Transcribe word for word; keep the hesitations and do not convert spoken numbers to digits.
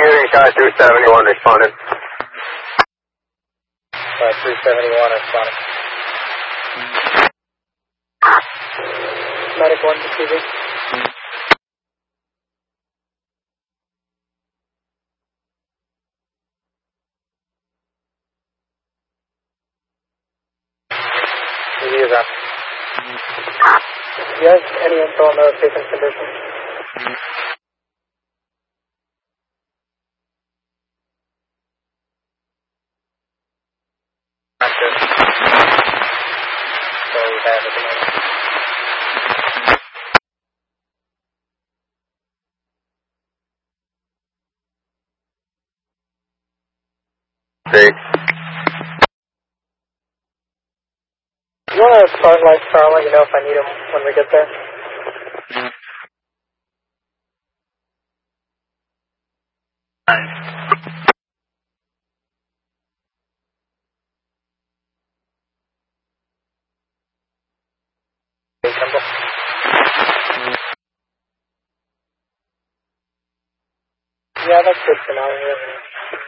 Executing Sky three seventy-one responded. Uh, three seventy-one responding. Medic one receiving. Review that. Do you have any info on the patient's condition? Not good. So we have at the moment. Six. You want to start like Charlie, let you know if I need him when we get there? Yeah, that's good for now.